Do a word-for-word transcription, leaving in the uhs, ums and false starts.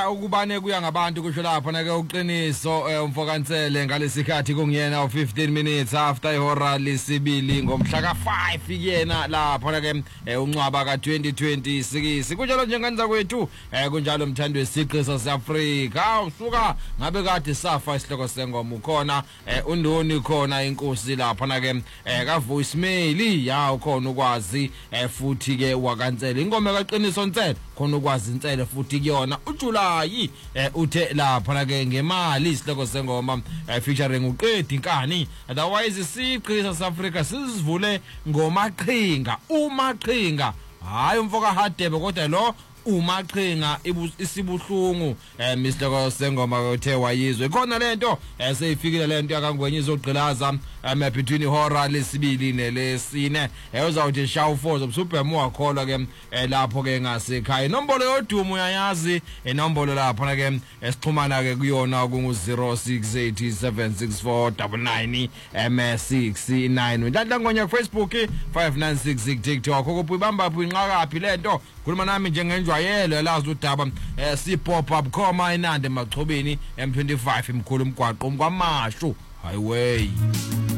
ukubane kuya ngabantu kusho lapha na ke uqiniso umfokansele ngalesikhathi kungiyena u fifteen minutes after ihora lesibili ngomhla ka five kuyena lapha na ke uncwaba ka twenty twenty sikisi kunjalo njenganza kwethu kunjalo umthando wesiqhiso seAfrika usuka ngabe kade safa isihloko sengoma ukhona undoni khona inkosi lapha na ke ka voicemail ya ukhona ukwazi futhi ke wakansele ingoma kaqiniso nsele khona ukwazi insele futhi kuyona uJulayi uthe lapha na ke ngemali isihloko sengoma featuring uqedi inkani otherwise isiqhiso seAfrika sizivule ngomaqhinga umaqhinga hayi umfoka Hadebe kodwa lo umaqhinga isibuhlungu Mister Sengoma uthe wayizwe khona lento seyifikile lento yakangwenye izogqilaza between ihora lesibili nelesine uzawuthi shaw four zobsubhemu wakholwa ke lapho ke ngasekhaya inombolo yodumo uyayazi inombolo lapho na ke esixhumana ke kuyona ku zero six eight seven six four nine nine six nine ndadla ngonya Facebook five nine six TikTok ukubamba inqakapi lento khuluma nami njengenjwayelo lazi udaba si pop up khoma inande emachobeni M twenty-five imkhulu umgwaqo kwamashu highway.